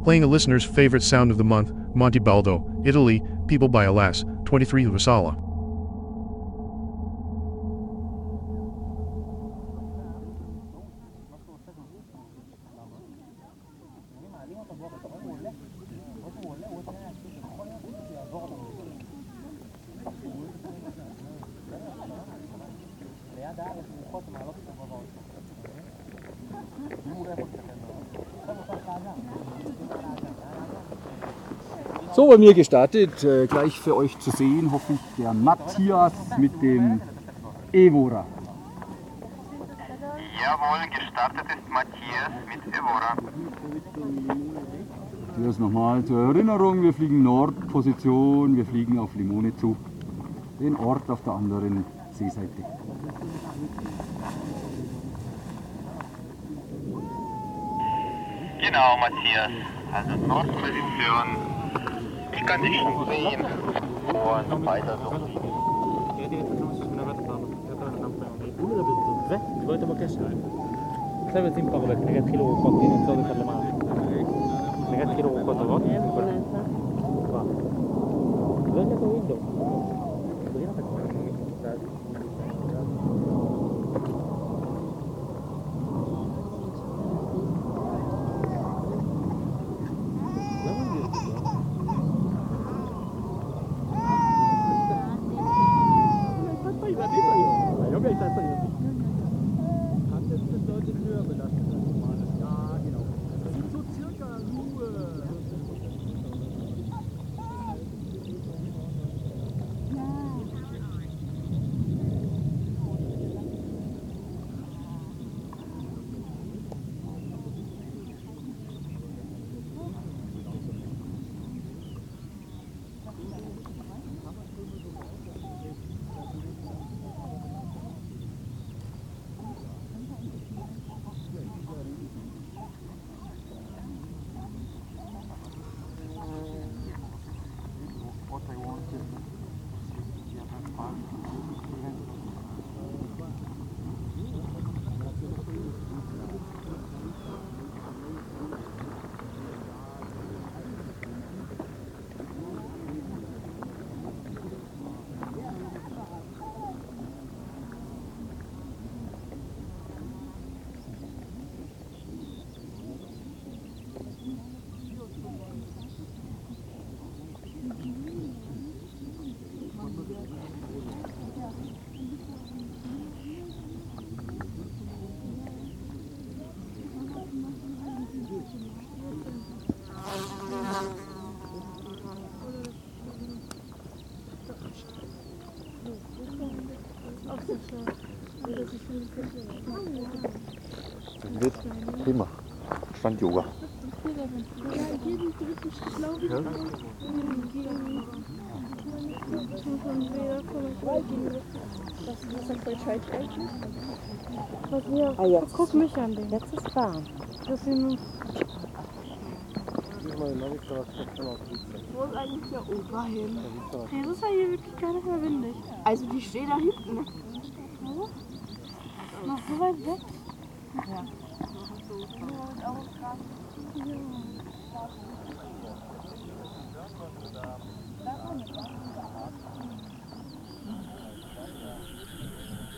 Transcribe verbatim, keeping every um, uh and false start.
Playing a listener's favorite sound of the month, Monte Baldo, Italy, People by Alas, twenty-three Vasala. So, bei mir gestartet, äh, gleich für euch zu sehen, hoffe ich, der Matthias mit dem Evora. Jawohl, gestartet ist Matthias mit Evora. Matthias nochmal zur Erinnerung, wir fliegen Nordposition, wir fliegen auf Limone zu, den Ort auf der anderen Seeseite. Genau, Matthias, also Nordposition. Ich kann dich schon sehen. Und weiter so. Sai un po' perché ragazzi lo continua a fare le mani. Ragazzi lo quattro volte. Va. Dove è window? Prima. Stand-Yoga. Ah, jetzt. Guck mich an, den. Jetzt ist warm. Das ist nun. Wo ist eigentlich der Opa hin? Hey, das ist ja hier wirklich gar nicht mehr windig. Also die stehen da hinten. Wo? Noch so weit weg? Ja.